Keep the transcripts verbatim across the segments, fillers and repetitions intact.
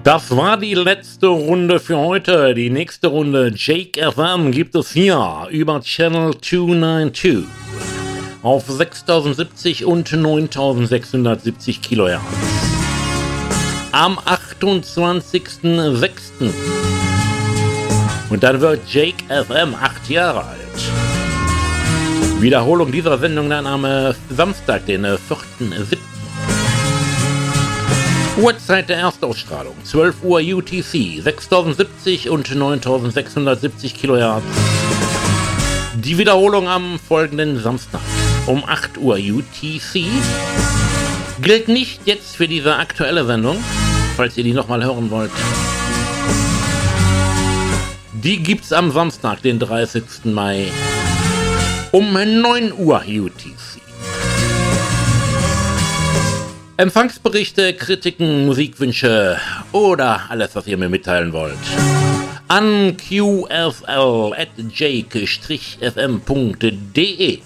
Das war die letzte Runde für heute. Die nächste Runde Jake F M gibt es hier über Channel zweihundertzweiundneunzig auf sechstausendsiebzig und neuntausendsechshundertsiebzig Kilohertz. Am achtundzwanzigsten sechsten Und dann wird Jake F M acht Jahre alt. Wiederholung dieser Sendung dann am Samstag, den vierten siebten Uhrzeit der Erstausstrahlung, zwölf Uhr U T C, sechstausendsiebzig und neuntausendsechshundertsiebzig Kilohertz. Die Wiederholung am folgenden Samstag um acht Uhr U T C. Gilt nicht jetzt für diese aktuelle Sendung, falls ihr die nochmal hören wollt. Die gibt's am Samstag, den dreißigsten Mai um neun Uhr U T C. Empfangsberichte, Kritiken, Musikwünsche oder alles, was ihr mir mitteilen wollt, an q f l at jake f m punkt d e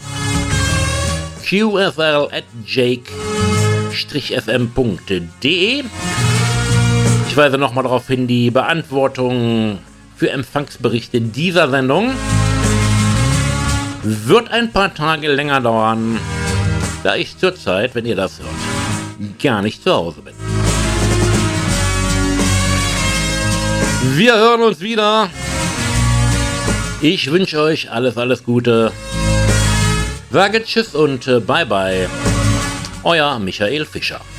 q f l at jake f m punkt d e. Ich weise nochmal darauf hin, die Beantwortung für Empfangsberichte dieser Sendung wird ein paar Tage länger dauern, da ich zurzeit, wenn ihr das hört, gar nicht zu Hause bin. Wir hören uns wieder. Ich wünsche euch alles, alles Gute. Sage Tschüss und Bye Bye. Euer Michael Fischer.